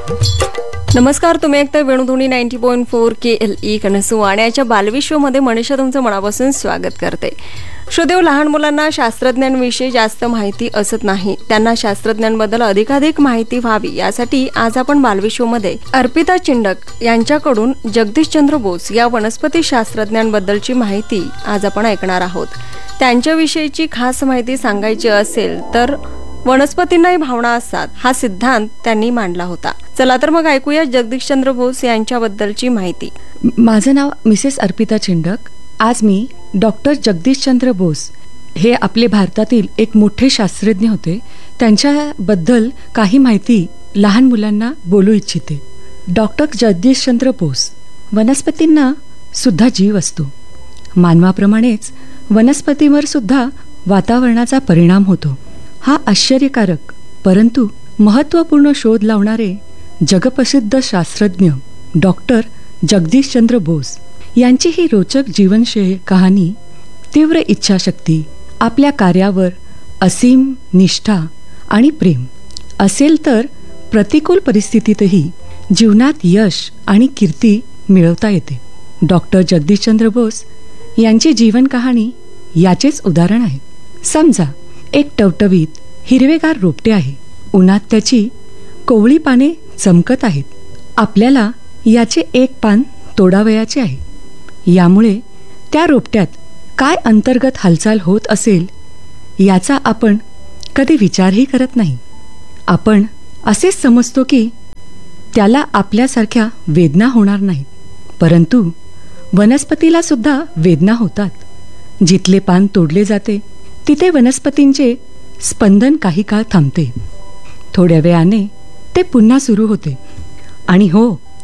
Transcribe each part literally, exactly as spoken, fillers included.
नमस्कार, तुम्ही ऐकताय वेणुध्वनी नाईन्टी पॉईंट फोर के एल ई कनसू आणि याच्या बालविश्वमध्ये मनीषा तुमचं मनापासून स्वागत करते. श्रोतेहो, लहान मुलांना शास्त्रज्ञांविषयी जास्त माहिती असत नाही. त्यांना शास्त्रज्ञांबद्दल अधिकाधिक माहिती व्हावी यासाठी आज आपण बालविश्वमध्ये अर्पिता चिंडक यांच्याकडून जगदीशचंद्र बोस या वनस्पती शास्त्रज्ञांबद्दलची माहिती आज आपण ऐकणार आहोत. त्यांच्याविषयीची खास माहिती सांगायची असेल तर वनस्पतींनाही भावना असतात हा सिद्धांत त्यांनी मांडला होता. चला तर मग ऐकूया जगदीशचंद्र बोस यांच्याबद्दलची माहिती. माझं नाव मिसेस अर्पिता चिंडक. आज मी डॉक्टर जगदीशचंद्र बोस हे आपले भारतातील एक मोठे शास्त्रज्ञ होते, त्यांच्याबद्दल काही माहिती लहान मुलांना बोलू इच्छिते. डॉक्टर जगदीशचंद्र बोस. वनस्पतींना सुद्धा जीव असतो. मानवाप्रमाणेच वनस्पतींवर सुद्धा वातावरणाचा परिणाम होतो. हा आश्चर्यकारक परंतु महत्त्वपूर्ण शोध लावणारे जगप्रसिद्ध शास्त्रज्ञ डॉक्टर जगदीशचंद्र बोस यांची ही रोचक जीवनशैली कहाणी, तीव्र इच्छाशक्ती, आपल्या कार्यावर असीम निष्ठा आणि प्रेम असेल तर प्रतिकूल परिस्थितीतही जीवनात यश आणि कीर्ती मिळवता येते. डॉक्टर जगदीशचंद्र बोस यांची जीवन कहाणी याचेच उदाहरण आहे. समजा एक टवटवीत हिरवेगार रोपटे आहे. उन्हात त्याची कोवळी पाने चमकत आहेत. आपल्याला याचे एक पान तोडावयाचे आहे. यामुळे त्या रोपट्यात काय अंतर्गत हालचाल होत असेल याचा आपण कधी विचारही करत नाही. आपण असेच समजतो की त्याला आपल्यासारख्या वेदना होणार नाहीत, परंतु वनस्पतीला सुद्धा वेदना होतात. जिथले पान तोडले जाते तिथे वनस्पतींचे स्पंदन काही काळ थांबते. थोड्या वेळाने ते पुन्हा सुरू होते आणि हो,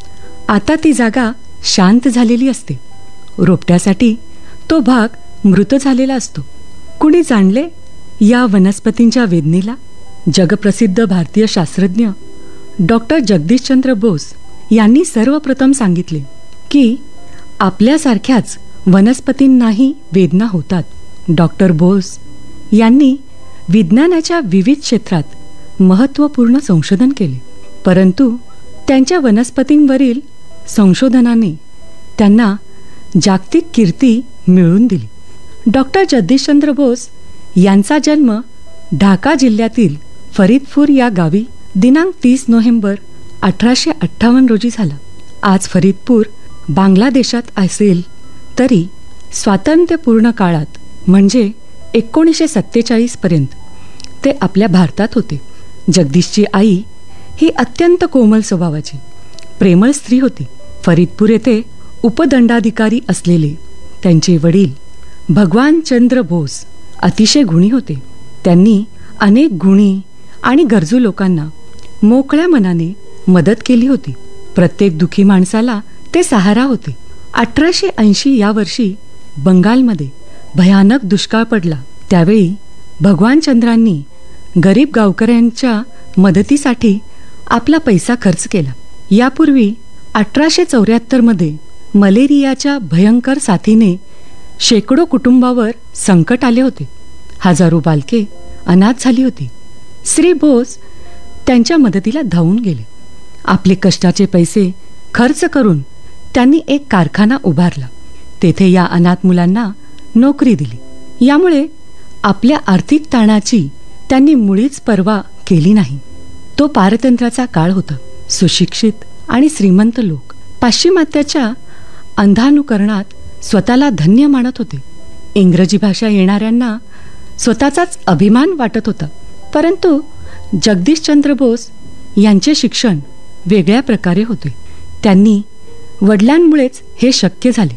आता ती जागा शांत झालेली असते. रोपट्यासाठी तो भाग मृत झालेला असतो. कुणी जाणले या वनस्पतींच्या वेदनेला? जगप्रसिद्ध भारतीय शास्त्रज्ञ डॉक्टर जगदीशचंद्र बोस यांनी सर्वप्रथम सांगितले की आपल्यासारख्याच वनस्पतींनाही वेदना होतात. डॉक्टर बोस यांनी विज्ञानाच्या विविध क्षेत्रात महत्त्वपूर्ण संशोधन केले, परंतु त्यांच्या वनस्पतींवरील संशोधनाने त्यांना जागतिक कीर्ती मिळवून दिली. डॉक्टर जगदीशचंद्र बोस यांचा जन्म ढाका जिल्ह्यातील फरीदपूर या गावी दिनांक तीस नोव्हेंबर अठराशे अठ्ठावन्न रोजी झाला. आज फरीदपूर बांगलादेशात असेल तरी स्वातंत्र्यपूर्ण काळात म्हणजे एकोणीसशे सत्तेचाळीस पर्यंत ते आपल्या भारतात होते. जगदीशची आई ही अत्यंत कोमल स्वभावाची प्रेमळ स्त्री होती. फरीदपूर येथे उपदंडाधिकारी असलेले त्यांचे वडील भगवान चंद्र बोस अतिशय गुणी होते. त्यांनी अनेक गुणी आणि गरजू लोकांना मोकळ्या मनाने मदत केली होती. प्रत्येक दुखी माणसाला ते सहारा होते. अठराशे ऐंशी या वर्षी बंगालमध्ये भयानक दुष्काळ पडला. त्यावेळी भगवान चंद्रांनी गरीब गावकऱ्यांच्या मदतीसाठी आपला पैसा खर्च केला. यापूर्वी अठराशे चौऱ्याहत्तरमध्ये मलेरियाच्या भयंकर साथीने शेकडो कुटुंबावर संकट आले होते. हजारो बालके अनाथ झाली होती. श्री बोस त्यांच्या मदतीला धावून गेले. आपले कष्टाचे पैसे खर्च करून त्यांनी एक कारखाना उभारला. तेथे या अनाथ मुलांना नोकरी दिली. यामुळे आपल्या आर्थिक ताणाची त्यांनी मुळीच पर्वा केली नाही. तो पारतंत्र्याचा काळ होता. सुशिक्षित आणि श्रीमंत लोक पाश्चिमात्याच्या अंधानुकरणात स्वतःला धन्य मानत होते. इंग्रजी भाषा येणाऱ्यांना स्वतःचाच अभिमान वाटत होता. परंतु जगदीशचंद्र बोस यांचे शिक्षण वेगळ्या प्रकारे होते. त्यांनी वडिलांमुळेच हे शक्य झाले.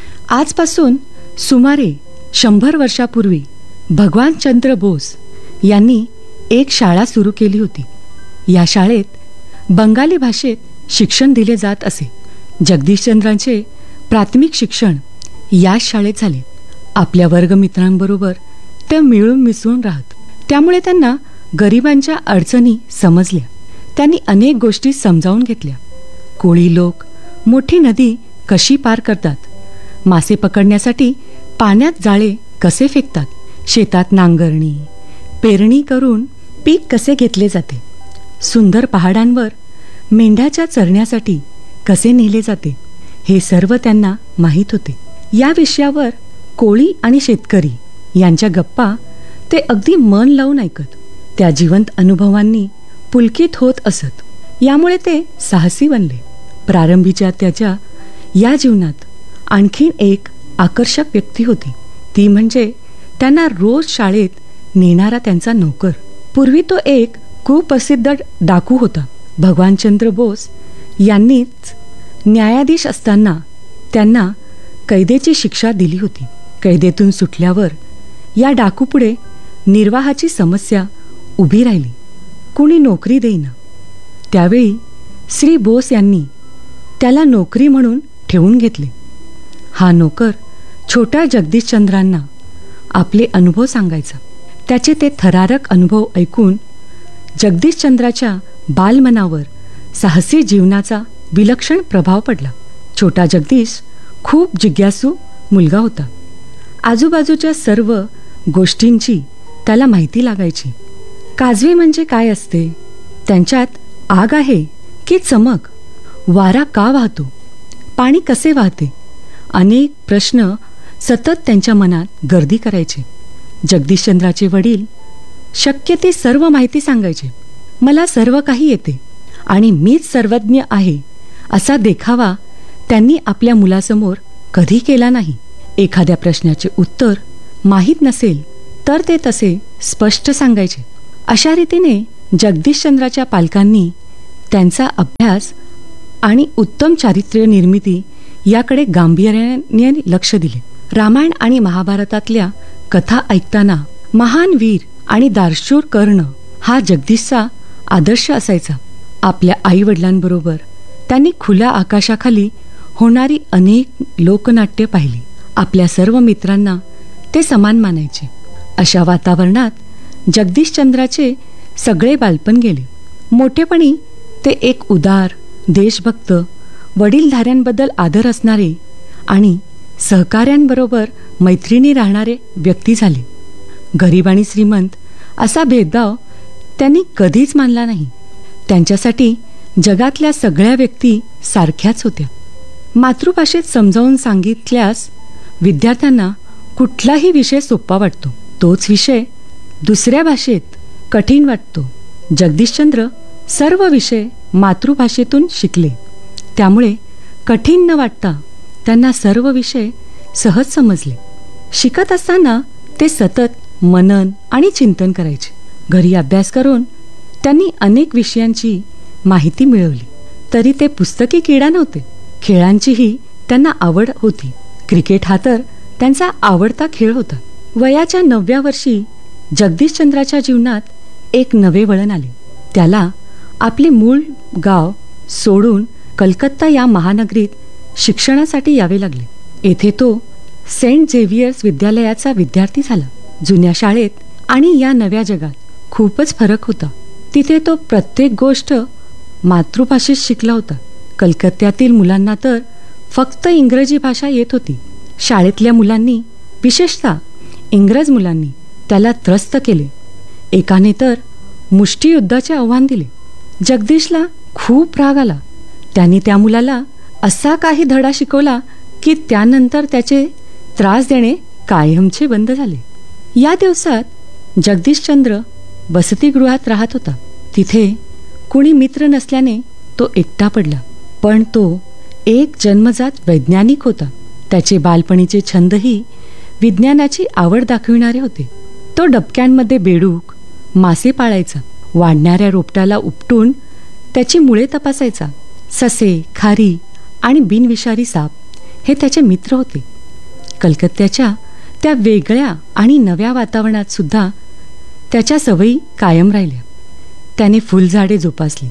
आजपासून सुमारे शंभर वर्षापूर्वी भगवान चंद्र बोस यांनी एक शाळा सुरू केली होती. या शाळेत बंगाली भाषेत शिक्षण दिले जात असे. जगदीशचंद्रांचे प्राथमिक शिक्षण याच शाळेत झाले. आपल्या वर्गमित्रांबरोबर ते मिळून मिसळून राहत. त्यामुळे त्यांना गरिबांच्या अडचणी समजल्या. त्यांनी अनेक गोष्टी समजावून घेतल्या. कोळी लोक मोठी नदी कशी पार करतात, मासे पकडण्यासाठी पाण्यात जाळे कसे फेकतात, शेतात नांगरणी पेरणी करून पीक कसे घेतले जाते, सुंदर पहाडांवर मेंढ्याच्या चरण्यासाठी कसे नेले जाते हे सर्व त्यांना माहीत होते. या विषयावर कोळी आणि शेतकरी यांच्या गप्पा ते अगदी मन लावून ऐकत. त्या जिवंत अनुभवांनी पुलकित होत असत. यामुळे ते साहसी बनले. प्रारंभीच्या त्याच्या या जीवनात आणखीन एक आकर्षक व्यक्ती होती. ती म्हणजे त्यांना रोज शाळेत नेणारा त्यांचा नोकर. पूर्वी तो एक खूप प्रसिद्ध डाकू होता. भगवानचंद्र बोस यांनीच न्यायाधीश असताना त्यांना कैदेची शिक्षा दिली होती. कैदेतून सुटल्यावर या डाकूपुढे निर्वाहाची समस्या उभी राहिली. कुणी नोकरी देईना. त्यावेळी श्री बोस यांनी त्याला नोकरी म्हणून ठेवून घेतले. हा नोकर छोट्या जगदीशचंद्रांना आपले अनुभव सांगायचा. त्याचे ते थरारक अनुभव ऐकून जगदीशचंद्राच्या बालमनावर साहसी जीवनाचा विलक्षण प्रभाव पडला. छोटा जगदीश खूप जिज्ञासू मुलगा होता. आजूबाजूच्या सर्व गोष्टींची त्याला माहिती लागायची. काजवे म्हणजे काय असते, त्यांच्यात आग आहे की चमक, वारा का वाहतो, पाणी कसे वाहते, अनेक प्रश्न सतत त्यांच्या मनात गर्दी करायचे. जगदीशचंद्राचे वडील शक्य ती सर्व माहिती सांगायचे. मला सर्व काही येते आणि मीच सर्वज्ञ आहे असा देखावा त्यांनी आपल्या मुलासमोर कधी केला नाही. एखाद्या प्रश्नाचे उत्तर माहीत नसेल तर ते तसे स्पष्ट सांगायचे. अशा रीतीने जगदीशचंद्राच्या पालकांनी त्यांचा अभ्यास आणि उत्तम चारित्र्य निर्मिती याकडे गांभीर्याने लक्ष दिले. रामायण आणि महाभारतातल्या कथा ऐकताना महान वीर आणि दार्शूर कर्ण हा जगदीशचा आदर्श असायचा. आपल्या आई वडिलांबरोबर त्यांनी खुल्या आकाशाखाली होणारी अनेक लोकनाट्य पाहिली. आपल्या सर्व मित्रांना ते समान मानायचे. अशा वातावरणात जगदीशचंद्राचे सगळे बालपण गेले. मोठेपणी ते एक उदार, देशभक्त, वडीलधाऱ्यांबद्दल आदर असणारे आणि सहकाऱ्यांबरोबर मैत्रिणी राहणारे व्यक्ती झाले. गरीब आणि श्रीमंत असा भेदभाव त्यांनी कधीच मानला नाही. त्यांच्यासाठी जगातल्या सगळ्या व्यक्ती सारख्याच होत्या. मातृभाषेत समजावून सांगितल्यास विद्यार्थ्यांना कुठलाही विषय सोपा वाटतो, तोच विषय दुसऱ्या भाषेत कठीण वाटतो. जगदीशचंद्र सर्व विषय मातृभाषेतून शिकले. त्यामुळे कठीण न वाटता त्यांना सर्व विषय सहज समजले. शिकत असताना ते सतत मनन आणि चिंतन करायचे. घरी अभ्यास करून त्यांनी अनेक विषयांची माहिती मिळवली. तरी ते पुस्तकी किडा नव्हते. खेळांचीही त्यांना आवड होती. क्रिकेट हा तर त्यांचा आवडता खेळ होता. वयाच्या नवव्या वर्षी जगदीशचंद्राच्या जीवनात एक नवे वळण आले. त्याला आपले मूळ गाव सोडून कलकत्ता या महानगरीत शिक्षणासाठी यावे लागले. येथे तो सेंट झेवियर्स विद्यालयाचा विद्यार्थी झाला. जुन्या शाळेत आणि या नव्या जगात खूपच फरक होता. तिथे तो प्रत्येक गोष्ट मातृभाषेत शिकला होता. कलकत्त्यातील मुलांना तर फक्त इंग्रजी भाषा येत होती. शाळेतल्या मुलांनी, विशेषतः इंग्रज मुलांनी त्याला त्रस्त केले. एकाने तर मुष्टियुद्धाचे आव्हान दिले. जगदीशला खूप राग आला. त्यांनी त्या मुलाला असा काही धडा शिकवला की त्यानंतर त्याचे त्रास देणे कायमचे बंद झाले. या दिवसात जगदीशचंद्र वसतिगृहात राहत होता. तिथे कुणी मित्र नसल्याने तो एकटा पडला. पण तो एक जन्मजात वैज्ञानिक होता. त्याचे बालपणीचे छंदही विज्ञानाची आवड दाखविणारे होते. तो डबक्यांमध्ये बेडूक, मासे पाळायचा. वाढणाऱ्या रोपट्याला उपटून त्याची मुळे तपासायचा. ससे, खारी आणि बिनविषारी साप हे त्याचे मित्र होते. कलकत्त्याच्या त्या वेगळ्या आणि नव्या वातावरणात सुद्धा त्याच्या सवयी कायम राहिल्या. त्याने फुलझाडे जोपासली.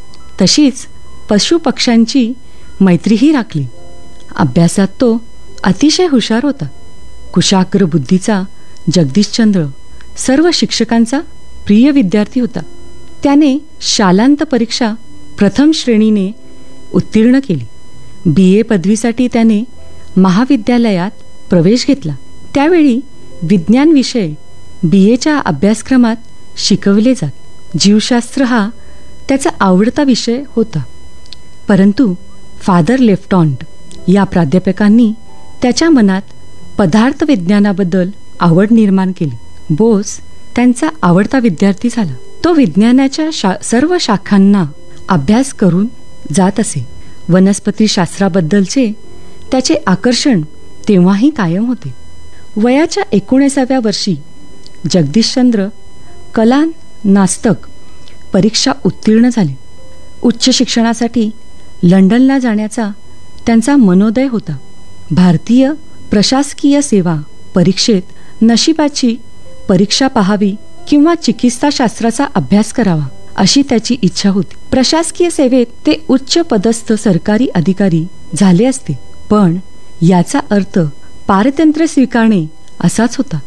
तशीच पशुपक्ष्यांची मैत्रीही राखली. अभ्यासात तो अतिशय हुशार होता. कुशाग्र बुद्धीचा जगदीशचंद्र सर्व शिक्षकांचा प्रिय विद्यार्थी होता. त्याने शालांत परीक्षा प्रथम श्रेणीने उत्तीर्ण केली. बी ए पदवीसाठी त्याने महाविद्यालयात प्रवेश घेतला. त्यावेळी विज्ञान विषय बी एच्या अभ्यासक्रमात शिकवले जात. जीवशास्त्र हा त्याचा आवडता विषय होता. परंतु फादर लेफ्टॉन्ट या प्राध्यापकांनी त्याच्या मनात पदार्थ विज्ञानाबद्दल आवड निर्माण केली. बोस त्यांचा आवडता विद्यार्थी झाला. तो विज्ञानाच्या शा सर्व शाखांना अभ्यास करून जात असे. वनस्पती शास्त्राबद्दलचे त्याचे आकर्षण तेव्हाही कायम होते. वयाच्या एकोणीसाव्या वर्षी जगदीशचंद्र कला नास्तक परीक्षा उत्तीर्ण झाले. उच्च शिक्षणासाठी लंडनला जाण्याचा त्यांचा मनोदय होता. भारतीय प्रशासकीय सेवा परीक्षेत नशिबाची परीक्षा पाहावी किंवा चिकित्साशास्त्राचा अभ्यास करावा अशी त्याची इच्छा होती. प्रशासकीय सेवेत ते उच्च पदस्थ सरकारी अधिकारी झाले असते, पण याचा अर्थ पारतंत्र्य स्वीकारणे असाच होता.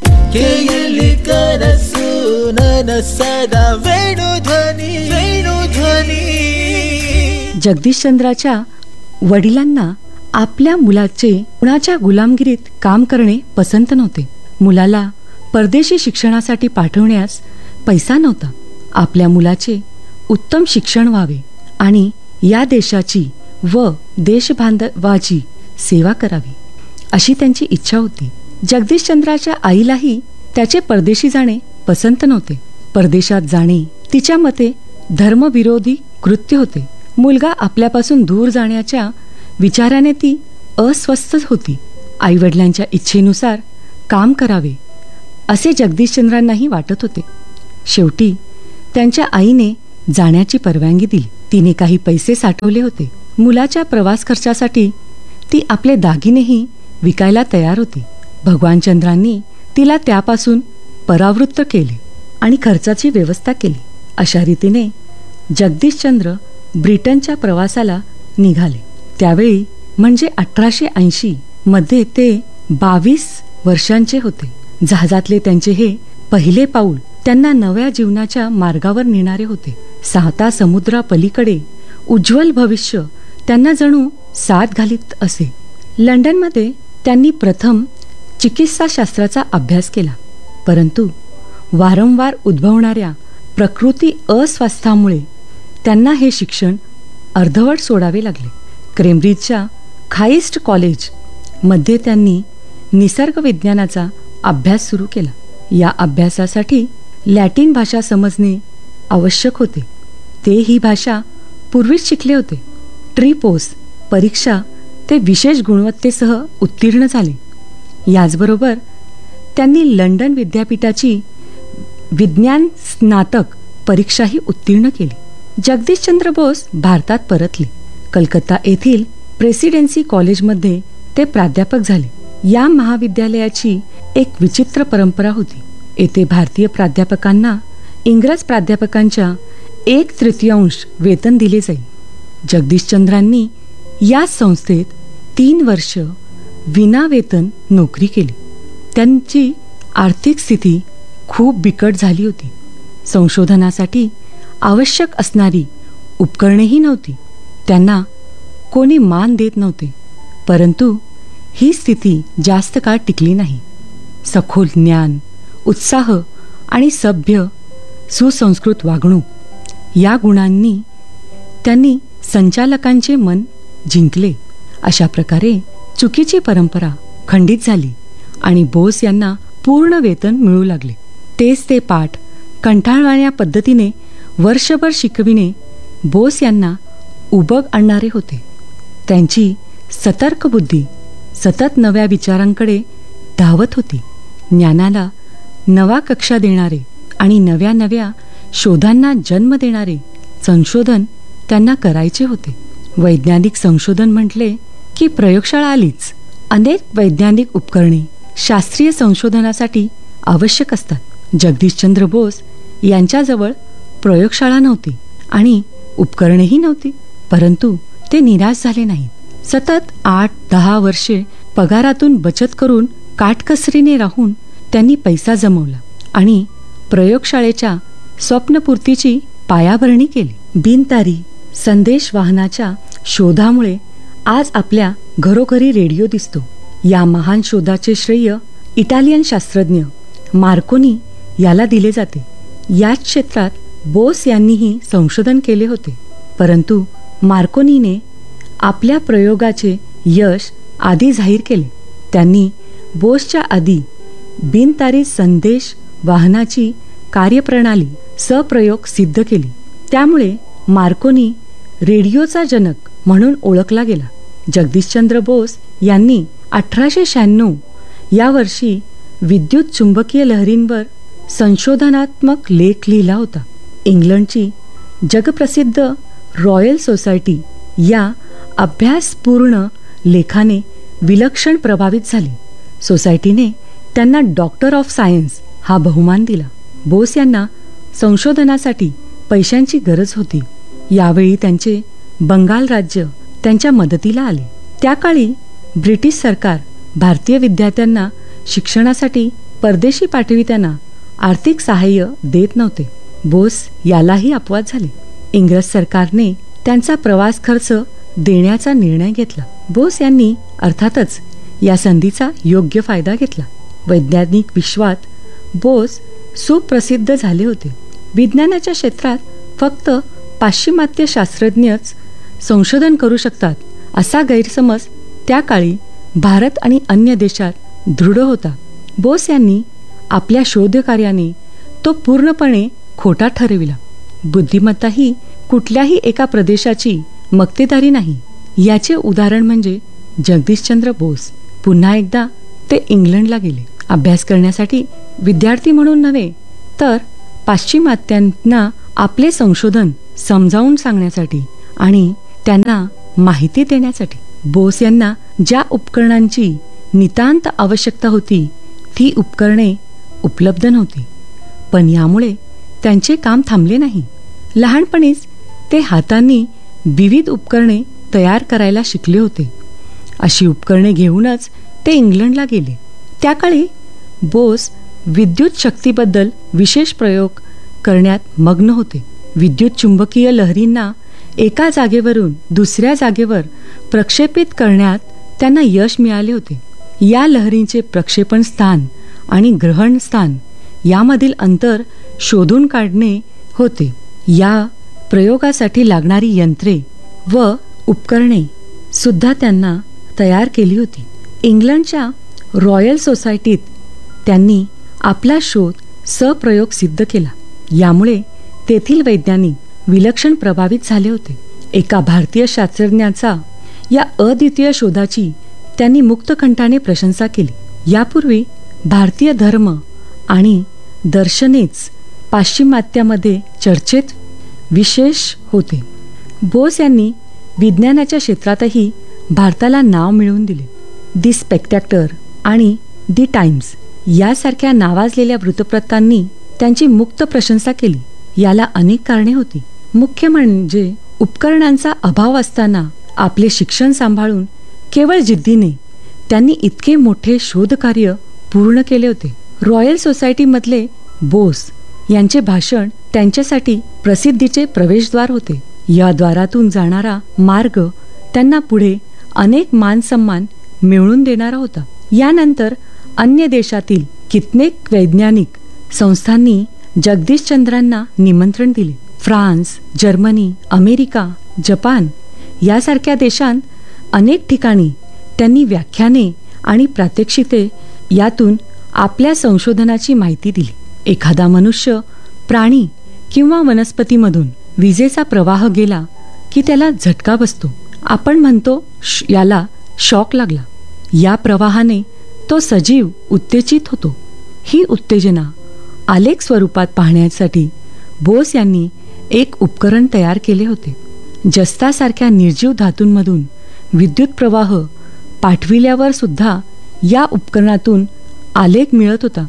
जगदीशचंद्राच्या वडिलांना आपल्या मुलाचे कुणाच्या गुलामगिरीत काम करणे पसंत नव्हते. मुलाला परदेशी शिक्षणासाठी पाठवण्यास पैसा नव्हता. आपल्या मुलाचे उत्तम शिक्षण व्हावे आणि या देशाची व देशबांधवाची सेवा करावी अशी त्यांची इच्छा होती. जगदीशचंद्राच्या आईलाही त्याचे परदेशी जाणे पसंत नव्हते. परदेशात जाणे तिच्या मते धर्मविरोधी कृत्य होते. मुलगा आपल्यापासून दूर जाण्याच्या विचाराने ती अस्वस्थ होती. आईवडिलांच्या इच्छेनुसार काम करावे असे जगदीशचंद्रांनाही वाटत होते. शेवटी त्यांच्या आईने जाण्याची परवानगी दिली. तिने काही पैसे साठवले होते. मुलाच्या प्रवास खर्चासाठी ती आपले दागिनेही विकायला तयार होती. भगवानचंद्रांनी तिला त्यापासून परावृत्त केले आणि खर्चाची व्यवस्था केली. अशा रीतीने जगदीशचंद्र ब्रिटनच्या प्रवासाला निघाले. त्यावेळी म्हणजे अठराशे ऐंशी मध्ये ते बावीस वर्षांचे होते. जहाजातले त्यांचे हे पहिले पाऊल त्यांना नव्या जीवनाच्या मार्गावर नेणारे होते. साता समुद्रापलीकडे उज्ज्वल भविष्य त्यांना जणू साथ घालीत असे. लंडनमध्ये त्यांनी प्रथम चिकित्साशास्त्राचा अभ्यास केला, परंतु वारंवार उद्भवणाऱ्या प्रकृती अस्वास्थ्यामुळे त्यांना हे शिक्षण अर्धवट सोडावे लागले. केम्ब्रिजच्या खाइस्ट कॉलेज मध्ये त्यांनी निसर्ग विज्ञानाचा अभ्यास सुरू केला. या अभ्यासासाठी लॅटिन भाषा समजणे आवश्यक होते. ते ही भाषा पूर्वीच शिकले होते. ट्रिपोस परीक्षा ते विशेष गुणवत्तेसह उत्तीर्ण झाले. याचबरोबर त्यांनी लंडन विद्यापीठाची विज्ञान स्नातक परीक्षाही उत्तीर्ण केली. जगदीशचंद्र बोस भारतात परतले. कलकत्ता येथील प्रेसिडेन्सी कॉलेजमध्ये ते प्राध्यापक झाले. या महाविद्यालयाची एक विचित्र परंपरा होती. येथे भारतीय प्राध्यापकांना इंग्रज प्राध्यापकांच्या एक तृतीयांश वेतन दिले जाई. जगदीशचंद्रांनी या संस्थेत तीन वर्ष विनावेतन नोकरी केली. त्यांची आर्थिक स्थिती खूप बिकट झाली होती. संशोधनासाठी आवश्यक असणारी उपकरणेही नव्हती. त्यांना कोणी मान देत नव्हते. परंतु ही स्थिती जास्त काळ टिकली नाही. सखोल ज्ञान, उत्साह आणि सभ्य सुसंस्कृत वागणूक या गुणांनी त्यांनी संचालकांचे मन जिंकले. अशा प्रकारे चुकीची परंपरा खंडित झाली आणि बोस यांना पूर्ण वेतन मिळू लागले. तेच ते पाठ कंटाळवाण्या पद्धतीने वर्षभर शिकविणे बोस यांना उबग आणणारे होते. त्यांची सतर्क बुद्धी सतत नव्या विचारांकडे धावत होती. ज्ञानाला नवा कक्षा देणारे आणि नव्या नव्या शोधांना जन्म देणारे संशोधन त्यांना करायचे होते. वैज्ञानिक संशोधन म्हटले की प्रयोगशाळा आलीच. अनेक वैज्ञानिक उपकरणे शास्त्रीय संशोधनासाठी आवश्यक असतात. जगदीशचंद्र बोस यांच्याजवळ प्रयोगशाळा नव्हती आणि उपकरणेही नव्हती. परंतु ते निराश झाले नाहीत. सतत आठ दहा वर्षे पगारातून बचत करून काटकसरीने राहून त्यांनी पैसा जमवला आणि प्रयोगशाळेच्या स्वप्नपूर्तीची पायाभरणी केली. बिनतारी संदेश वाहनाच्या शोधामुळे आज आपल्या घरोघरी रेडिओ दिसतो. या महान शोधाचे श्रेय इटालियन शास्त्रज्ञ मार्कोनी याला दिले जाते. याच क्षेत्रात बोस यांनीही संशोधन केले होते, परंतु मार्कोनीने आपल्या प्रयोगाचे यश आधी जाहीर केले. त्यांनी बोसच्या आधी बिनतारी संदेश वाहनाची कार्यप्रणाली सप्रयोग सिद्ध केली. त्यामुळे मार्कोनी रेडिओचा जनक म्हणून ओळखला गेला. जगदीशचंद्र बोस यांनी अठराशे शहाण्णव या वर्षी विद्युत चुंबकीय लहरींवर संशोधनात्मक लेख लिहिला होता. इंग्लंडची जगप्रसिद्ध रॉयल सोसायटी या अभ्यासपूर्ण लेखाने विलक्षण प्रभावित झाली. सोसायटीने त्यांना डॉक्टर ऑफ सायन्स हा बहुमान दिला. बोस यांना संशोधनासाठी पैशांची गरज होती. यावेळी त्यांचे बंगाल राज्य त्यांच्या मदतीला आले. त्या काळी ब्रिटिश सरकार भारतीय विद्यार्थ्यांना शिक्षणासाठी परदेशी पाठविताना आर्थिक सहाय्य देत नव्हते. बोस यालाही अपवाद झाले. इंग्रज सरकारने त्यांचा प्रवास खर्च देण्याचा निर्णय घेतला. बोस यांनी अर्थातच या संधीचा योग्य फायदा घेतला. वैज्ञानिक विश्वात बोस सुप्रसिद्ध झाले होते. विज्ञानाच्या क्षेत्रात फक्त पाश्चिमात्य शास्त्रज्ञच संशोधन करू शकतात असा गैरसमज त्या काळी भारत आणि अन्य देशात दृढ होता. बोस यांनी आपल्या शोधकार्याने तो पूर्णपणे खोटा ठरविला. बुद्धिमत्ता ही कुठल्याही एका प्रदेशाची मक्तेदारी नाही. याचे उदाहरण म्हणजे जगदीशचंद्र बोस. पुन्हा एकदा ते इंग्लंडला गेले. अभ्यास करण्यासाठी विद्यार्थी म्हणून नव्हे, तर पाश्चिमात्यांना आपले संशोधन समजावून सांगण्यासाठी आणि त्यांना माहिती देण्यासाठी. बोस यांना ज्या उपकरणांची नितांत आवश्यकता होती ती उपकरणे उपलब्ध नव्हती, पण यामुळे त्यांचे काम थांबले नाही. लहानपणीच ते हातांनी विविध उपकरणे तयार करायला शिकले होते. अशी उपकरणे घेऊनच ते इंग्लंडला गेले. त्या काळी बोस विद्युत शक्तीबद्दल विशेष प्रयोग करण्यात मग्न होते. विद्युत चुंबकीय लहरींना एका जागेवरून दुसऱ्या जागेवर प्रक्षेपित करण्यात त्यांना यश मिळाले होते. या लहरींचे प्रक्षेपण स्थान आणि ग्रहण स्थान यामधील अंतर शोधून काढणे होते. या प्रयोगासाठी लागणारी यंत्रे व उपकरणे सुद्धा त्यांना तयार केली होती. इंग्लंडच्या रॉयल सोसायटीत त्यांनी आपला शोध सप्रयोग सिद्ध केला. यामुळे तेथील वैज्ञानिक विलक्षण प्रभावित झाले होते. एका भारतीय शास्त्रज्ञाचा या अद्वितीय शोधाची त्यांनी मुक्तकंठाने प्रशंसा केली. यापूर्वी भारतीय धर्म आणि दर्शनेच पाश्चिमात्यामध्ये चर्चेत विशेष होते. बोस यांनी विज्ञानाच्या क्षेत्रातही भारताला नाव मिळवून दिले. दी स्पेक्टॅक्टर आणि दी टाइम्स यासारख्या नावाजलेल्या वृत्तपत्रांनी त्यांची मुक्त प्रशंसा केली. याला अनेक कारणे होती. मुख्य म्हणजे उपकरणांचा अभाव असताना आपले शिक्षण सांभाळून केवळ जिद्दीने त्यांनी इतके मोठे शोधकार्य पूर्ण केले होते. रॉयल सोसायटीमधले बोस यांचे भाषण त्यांच्यासाठी प्रसिद्धीचे प्रवेशद्वार होते. या द्वारातून जाणारा मार्ग त्यांना पुढे अनेक मानसन्मान मिळवून देणारा होता. यानंतर अन्य देशातील कित्येक वैज्ञानिक संस्थांनी जगदीशचंद्रांना निमंत्रण दिले. फ्रान्स, जर्मनी, अमेरिका, जपान यासारख्या देशांत अनेक ठिकाणी त्यांनी व्याख्याने आणि प्रात्यक्षिके यातून आपल्या संशोधनाची माहिती दिली. एखादा मनुष्य, प्राणी किंवा वनस्पतीमधून विजेचा प्रवाह गेला की त्याला झटका बसतो. आपण म्हणतो याला शॉक लागला. या प्रवाहाने तो सजीव उत्तेजित होतो. ही उत्तेजना आलेख स्वरूपात पाहण्यासाठी बोस यांनी एक उपकरण तयार केले होते. जस्तासारख्या निर्जीव धातूंमधून विद्युत प्रवाह पाठविल्यावर सुद्धा या उपकरणातून आलेख मिळत होता.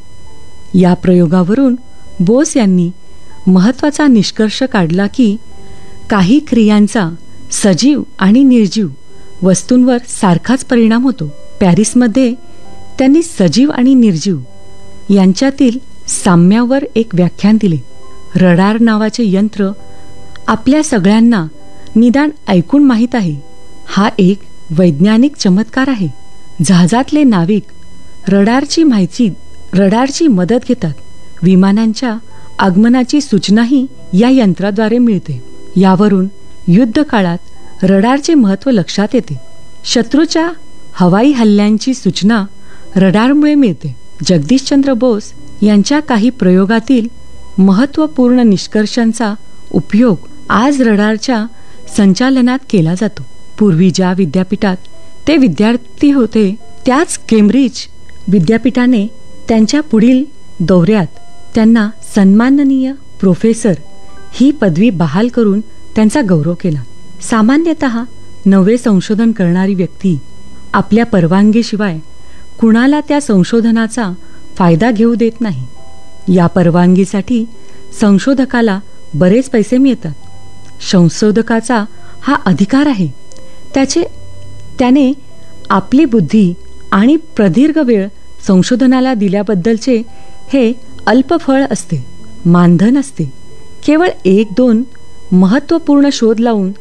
या प्रयोगावरून बोस यांनी महत्त्वाचा निष्कर्ष काढला की काही क्रियांचा सजीव आणि निर्जीव वस्तूंवर सारखाच परिणाम होतो. पॅरिसमध्ये त्यांनी सजीव आणि निर्जीव यांच्यातील साम्यावर एक व्याख्यान दिले. रडार नावाचे यंत्र आपल्या सगळ्यांना निदान ऐकून माहीत आहे. हा एक वैज्ञानिक चमत्कार आहे. जहाजातले नाविक रडारची माहिती रडारची मदत घेतात. विमानांच्या आगमनाची सूचनाही या यंत्राद्वारे मिळते. यावरून युद्ध काळात रडारचे महत्त्व लक्षात येते. शत्रूच्या हवाई हल्ल्यांची सूचना रडारमुळे मिळते. जगदीशचंद्र बोस यांच्या काही प्रयोगातील महत्त्वपूर्ण निष्कर्षांचा उपयोग आज रडारच्या संचालनात केला जातो. पूर्वी ज्या विद्यापीठात ते विद्यार्थी होते त्याच केम्ब्रिज विद्यापीठाने त्यांच्या पुढील दौऱ्यात त्यांना सन्माननीय प्रोफेसर ही पदवी बहाल करून त्यांचा गौरव केला. सामान्यतः नवे संशोधन करणारी व्यक्ती आपल्या परवानगीशिवाय कुणाला त्या संशोधनाचा फायदा घेऊ देत नाही. या परवानगीसाठी संशोधकाला बरेच पैसे मिळतात. संशोधकाचा हा अधिकार आहे. त्याचे त्याने आपली बुद्धी आणि प्रदीर्घ वेळ संशोधनाला दिल्याबद्दलचे हे अल्पफळ असते, मानधन असते. केवळ एक दोन महत्त्वपूर्ण शोध लावून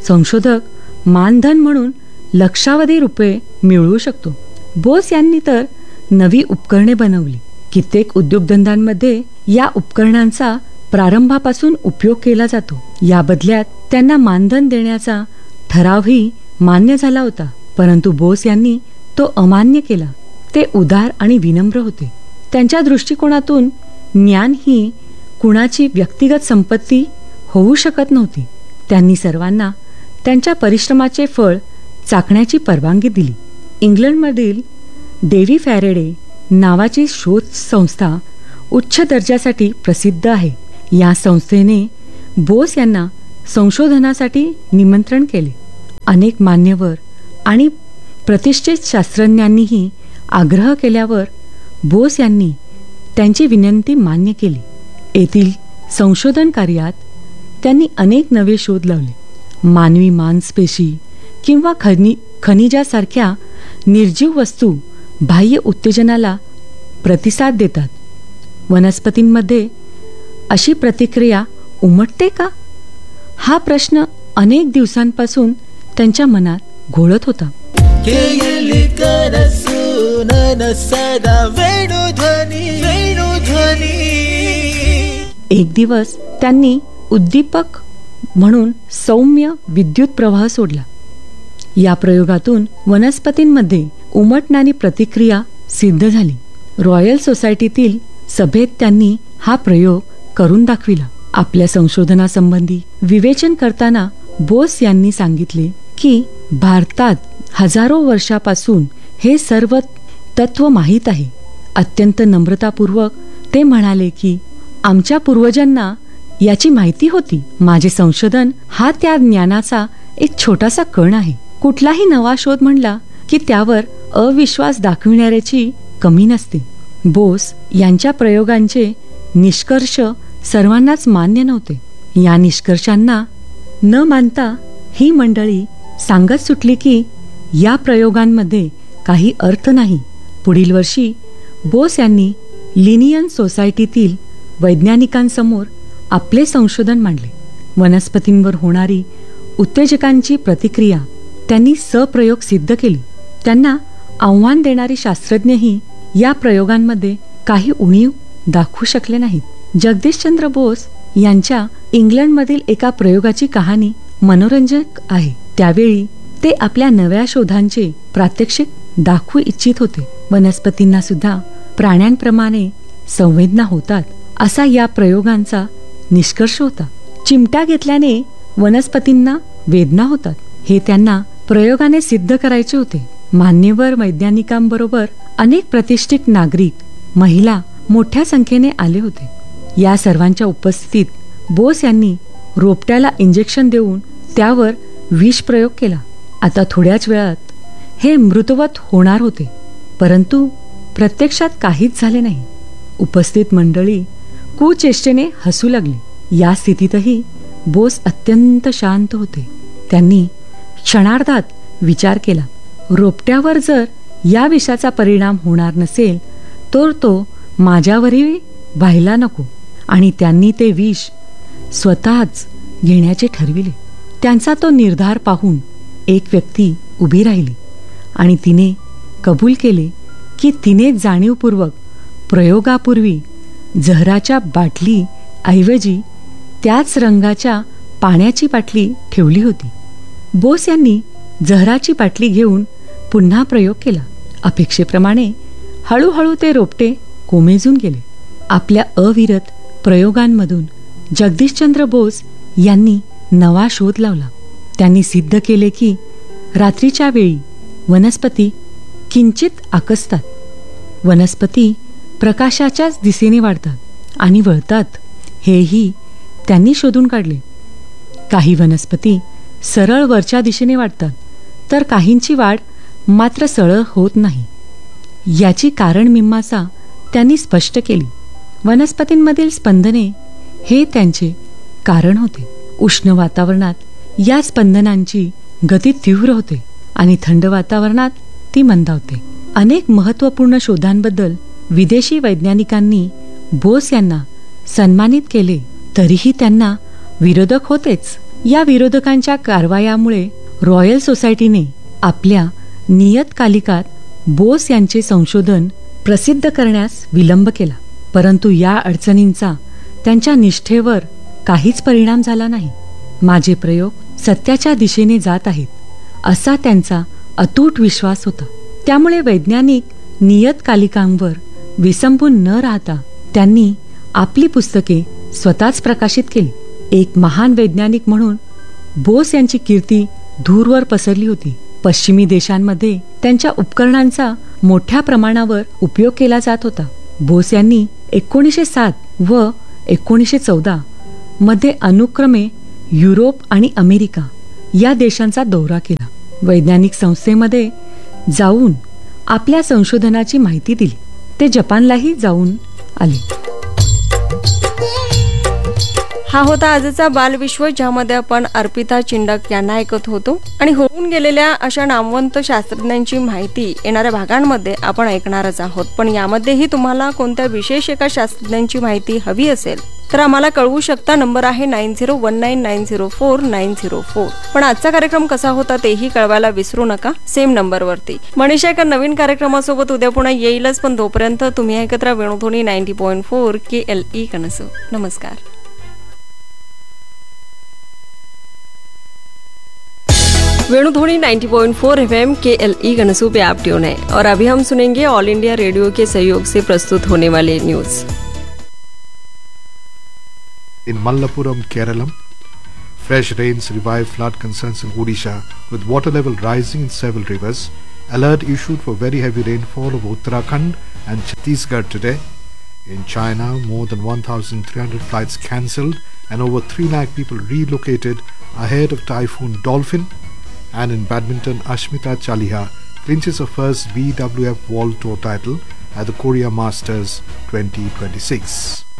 संशोधक मानधन म्हणून लक्षावधी रुपये मिळवू शकतो. बोस यांनी तर नवी उपकरणे बनवली. कित्येक उद्योगधंद्यांमध्ये या उपकरणांचा प्रारंभापासून उपयोग केला जातो. या बदल्यात त्यांना मानधन देण्याचा ठरावही मान्य झाला होता, परंतु बोस यांनी तो अमान्य केला. ते उदार आणि विनम्र होते. त्यांच्या दृष्टिकोनातून ज्ञान ही कुणाची व्यक्तिगत संपत्ती होऊ शकत नव्हती. त्यांनी सर्वांना त्यांच्या परिश्रमाचे फळ चाखण्याची परवानगी दिली. इंग्लंडमधील डेव्ही फॅरेडे नावाची शोध संस्था उच्च दर्जासाठी प्रसिद्ध आहे. या संस्थेने बोस यांना संशोधनासाठी निमंत्रण केले. अनेक मान्यवर आणि प्रतिष्ठित शास्त्रज्ञांनीही आग्रह केल्यावर बोस यांनी त्यांची विनंती मान्य केली. येथील संशोधन कार्यात त्यांनी अनेक नवे शोध लावले. मानवी मांसपेशी किंवा खनि खनिजासारख्या निर्जीव वस्तू बाह्य उत्तेजनाला प्रतिसाद देतात. वनस्पतींमध्ये अशी प्रतिक्रिया उमटते का? हा प्रश्न अनेक दिवसांपासून त्यांच्या मनात घोळत होता. एक दिवस त्यांनी उद्दीपक म्हणून सौम्य विद्युत प्रवाह सोडला. या प्रयोगातून वनस्पतींमध्ये उमटणारी प्रतिक्रिया सिद्ध झाली. रॉयल सोसायटीतील सभेत त्यांनी हा प्रयोग करून दाखविला. आपल्या संशोधनासंबंधी विवेचन करताना बोस यांनी सांगितले की भारतात हजारो वर्षापासून हे सर्व तत्व माहीत आहे. अत्यंत नम्रतापूर्वक ते म्हणाले की आमच्या पूर्वजांना याची माहिती होती. माझे संशोधन हा त्या ज्ञानाचा एक छोटासा कण आहे. कुठलाही नवा शोध म्हणला की त्यावर अविश्वास दाखविणाऱ्याची कमी नसते. बोस यांच्या प्रयोगांचे निष्कर्ष सर्वांनाच मान्य नव्हते. या निष्कर्षांना न मानता ही मंडळी सांगत सुटली की या प्रयोगांमध्ये काही अर्थ नाही. पुढील वर्षी बोस यांनी लिनियन सोसायटीतील वैज्ञानिकांसमोर आपले संशोधन मांडले. वनस्पतींवर होणारी उत्तेजकांची प्रतिक्रिया त्यांनी सप्रयोग सिद्ध केली. त्यांना आव्हान देणारे शास्त्रज्ञही या प्रयोगांमध्ये काही उणीव दाखवू शकले नाहीत. जगदीशचंद्र बोस यांच्या इंग्लंडमधील एका प्रयोगाची कहाणी मनोरंजक आहे. त्यावेळी ते आपल्या नव्या शोधांचे प्रात्यक्षिक दाखवू इच्छित होते. वनस्पतींना सुद्धा प्राण्यांप्रमाणे संवेदना होतात असा या प्रयोगांचा निष्कर्ष होता. चिमटा घेतल्याने वनस्पतींना वेदना होतात हे त्यांना प्रयोगाने सिद्ध करायचे होते. मान्यवर वैज्ञानिकांबरोबर अनेक प्रतिष्ठित नागरिक, महिला मोठ्या संख्येने आले होते. या सर्वांच्या उपस्थितीत बोस यांनी रोपट्याला इंजेक्शन देऊन त्यावर विष प्रयोग केला. आता थोड्याच वेळात हे मृतवत होणार होते, परंतु प्रत्यक्षात काहीच झाले नाही. उपस्थित मंडळी कुचेष्टेने हसू लागली. या स्थितीतही बोस अत्यंत शांत होते. त्यांनी क्षणार्धात विचार केला. रोपट्यावर जर या विषाचा परिणाम होणार नसेल तर तो माझ्यावरही व्हायला नको. आणि त्यांनी ते विष स्वतःच घेण्याचे ठरविले. त्यांचा तो निर्धार पाहून एक व्यक्ती उभी राहिली आणि तिने कबूल केले की तिने जाणीवपूर्वक प्रयोगापूर्वी जहराच्या बाटली ऐवजी त्याच रंगाच्या पाण्याची बाटली ठेवली होती. बोस यांनी जहराची बाटली घेऊन पुन्हा प्रयोग केला. अपेक्षेप्रमाणे हळूहळू ते रोपटे कोमेजून गेले. आपल्या अविरत प्रयोगांमधून जगदीशचंद्र बोस यांनी नवा शोध लावला. त्यांनी सिद्ध केले की रात्रीच्या वेळी वनस्पती किंचित आकसतात. वनस्पती प्रकाशाच्याच दिशेने वाढतात आणि वळतात, हेही त्यांनी शोधून काढले. काही वनस्पती सरळ वरच्या दिशेने वाढतात, तर काहींची वाढ मात्र सरळ होत नाही. याची कारण मीमांसा त्यांनी स्पष्ट केली. वनस्पतींमधील स्पंदने हे त्यांचे कारण होते. उष्ण वातावरणात या स्पंदनांची गती तीव्र होते आणि थंड वातावरणात ती मंदावते. अनेक महत्त्वपूर्ण शोधांबद्दल विदेशी वैज्ञानिकांनी बोस यांना सन्मानित केले, तरीही त्यांना विरोधक होतेच. या विरोधकांच्या कारवायामुळे रॉयल सोसायटीने आपल्या नियतकालिकात बोस यांचे संशोधन प्रसिद्ध करण्यास विलंब केला. परंतु या अडचणींचा त्यांच्या निष्ठेवर काहीच परिणाम झाला नाही. माझे प्रयोग सत्याच्या दिशेने जात आहेत असा त्यांचा अतूट विश्वास होता. त्यामुळे वैज्ञानिक नियतकालिकांवर विसंबून न राहता त्यांनी आपली पुस्तके स्वतःच प्रकाशित केली. एक महान वैज्ञानिक म्हणून बोस यांची कीर्ती दूरवर पसरली होती. पश्चिमी देशांमध्ये त्यांच्या उपकरणांचा मोठ्या प्रमाणावर उपयोग केला जात होता. बोस यांनी एकोणीसशे सात व एकोणीसशे चौदा मध्ये अनुक्रमे युरोप आणि अमेरिका या देशांचा दौरा केला. वैज्ञानिक संस्थेमध्ये जाऊन आपल्या संशोधनाची माहिती दिली. ते जपानलाही जाऊन आले. हा होता आजचा बालविश्व, ज्यामध्ये आपण अर्पिता चिंडक यांना ऐकत होतो आणि होऊन गेलेल्या अशा नामवंत शास्त्रज्ञांची माहिती येणाऱ्या भागांमध्ये आपण ऐकणारच आहोत. पण यामध्येही तुम्हाला कोणत्या विशेष एका शास्त्रज्ञांची माहिती हवी असेल तर आम्हाला कळवू शकता. नंबर आहे nine zero one nine nine zero four nine zero four. पण आजचा कार्यक्रम कसा होता तेही कळवायला विसरू नका, सेम नंबरवरती. मनीषा एका नवीन कार्यक्रमासोबत उद्या पुन्हा येईलच, पण तोपर्यंत तुम्ही ऐकत राहा वेणुध्वनी नाईन्टी पॉईंट फोर के एल ई कनसू. नमस्कार. वेणुध्वनि नाइंटी पॉइंट फोर एफएम के एल ई गनसू पे आप ट्यून है और अभी हम सुनेंगे ऑल इंडिया रेडियो के सहयोग से प्रस्तुत होने वाले news. In Mallappuram, Kerala, fresh rains revive flood concerns in Odisha, with water level rising in several rivers. Alert issued for very heavy rainfall over Uttarakhand and Chhattisgarh today. In China, more than one thousand three hundred flights cancelled and over three lakh people relocated ahead of Typhoon Dolphin. And in badminton, Ashmita Chaliha clinches her first B W F World Tour title at the Korea Masters twenty twenty-six.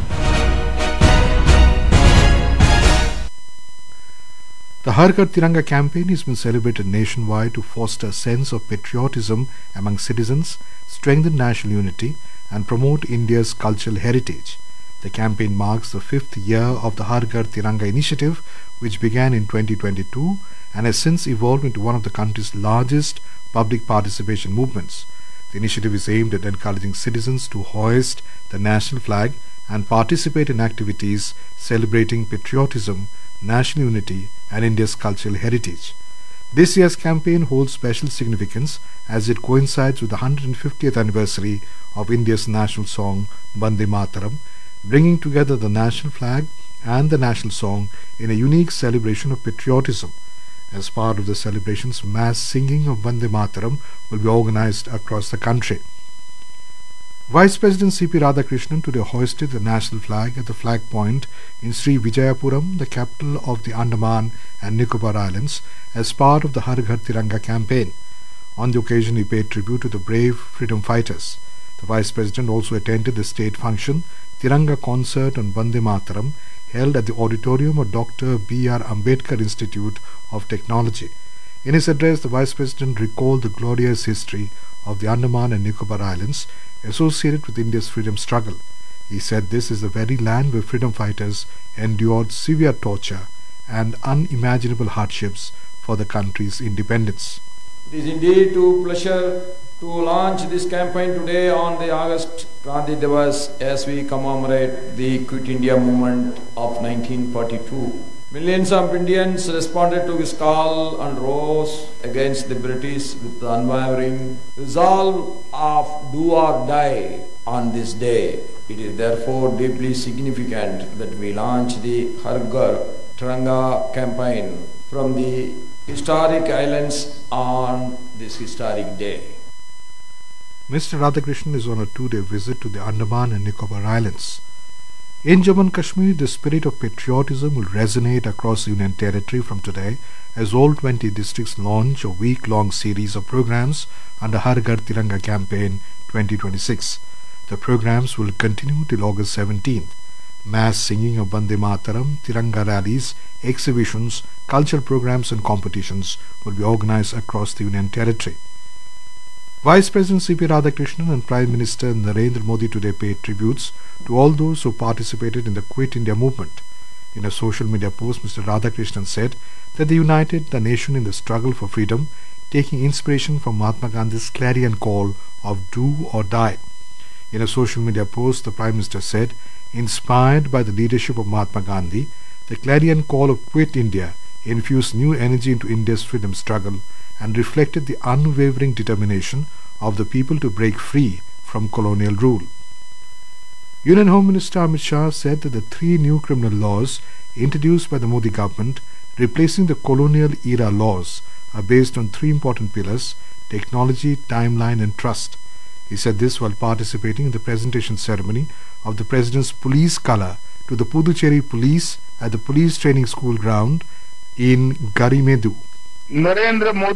The Har Ghar Tiranga campaign has been celebrated nationwide to foster a sense of patriotism among citizens, strengthen national unity, and promote India's cultural heritage. The campaign marks the fifth year of the Har Ghar Tiranga initiative, which began in twenty twenty-two and has since evolved into one of the country's largest public participation movements. The initiative is aimed at encouraging citizens to hoist the national flag and participate in activities celebrating patriotism, national unity, and India's cultural heritage. This year's campaign holds special significance as it coincides with the one hundred fiftieth anniversary of India's national song Vande Mataram, bringing together the national flag and the national song in a unique celebration of patriotism. As part of the celebrations, mass singing of Vande Mataram will be organized across the country. Vice President C P Radhakrishnan today hoisted the national flag at the flag point in Sri Vijayapuram, the capital of the Andaman and Nicobar Islands, as part of the Har Ghar Tiranga campaign. On the occasion, he paid tribute to the brave freedom fighters. The Vice President also attended the state function, Tiranga Concert on Vande Mataram, held at the auditorium of Doctor B R Ambedkar Institute of Technology. In his address, the Vice President recalled the glorious history of the Andaman and Nicobar Islands associated with India's freedom struggle. He said this is the very land where freedom fighters endured severe torture and unimaginable hardships for the country's independence. It is indeed a pleasure to launch this campaign today on the August Gandhi Divas as we commemorate the Quit India movement of nineteen forty-two. Millions of Indians responded to his call and rose against the British with the unwavering resolve of do or die on this day. It is therefore deeply significant that we launch the Har Ghar Tiranga campaign from the historic islands on this historic day. Mister Radhakrishnan is on a two-day visit to the Andaman and Nicobar Islands. In Jammu and Kashmir, the spirit of patriotism will resonate across the Union Territory from today as all twenty districts launch a week-long series of programs under Har Ghar Tiranga campaign twenty twenty-six. The programs will continue till August seventeenth. Mass singing of Vande Mataram, Tiranga rallies, exhibitions, cultural programs and competitions will be organized across the Union Territory. Vice President C P Radhakrishnan and Prime Minister Narendra Modi today paid tributes to all those who participated in the Quit India movement. In a social media post, Mister Radhakrishnan said that they united the nation in the struggle for freedom, taking inspiration from Mahatma Gandhi's clarion call of do or die. In a social media post, the Prime Minister said, inspired by the leadership of Mahatma Gandhi, the clarion call of Quit India infused new energy into India's freedom struggle and reflected the unwavering determination of the people to break free from colonial rule. Union Home Minister Amit Shah said that the three new criminal laws introduced by the Modi government, replacing the colonial era laws, are based on three important pillars: technology, timeline and trust. He said this while participating in the presentation ceremony of the President's police colour to the Puducherry Police at the Police Training School ground in Garimedu. Narendra Modi